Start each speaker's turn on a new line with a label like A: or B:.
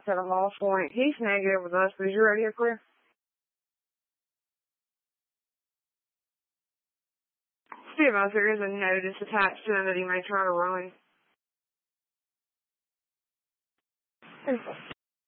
A: at a loss point. He's negative with us, but is your radio clear? Be advised there is a notice attached to him that he may try to run.